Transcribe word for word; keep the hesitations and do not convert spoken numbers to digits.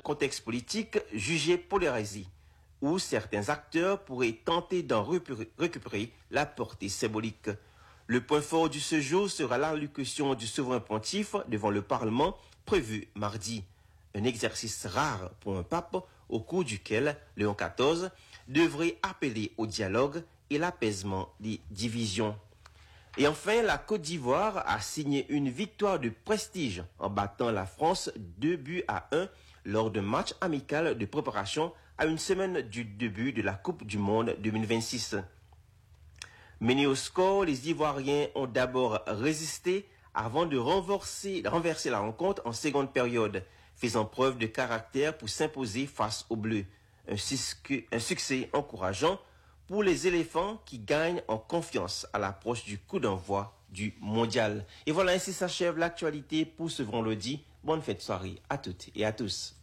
contexte politique jugé polarisé, où certains acteurs pourraient tenter d'en récupérer la portée symbolique. Le point fort du séjour sera l'allocution du souverain pontife devant le Parlement prévue mardi. Un exercice rare pour un pape au cours duquel Léon quatorze devrait appeler au dialogue et l'apaisement des divisions. Et enfin, la Côte d'Ivoire a signé une victoire de prestige en battant la France deux buts à un lors d'un match amical de préparation à une semaine du début de la Coupe du Monde deux mille vingt-six. Menés au score, les Ivoiriens ont d'abord résisté avant de renverser, renverser la rencontre en seconde période, faisant preuve de caractère pour s'imposer face aux Bleus. Un, un succès encourageant pour les éléphants qui gagnent en confiance à l'approche du coup d'envoi du mondial. Et voilà, ainsi s'achève l'actualité pour ce vendredi. Bonne fête de soirée à toutes et à tous.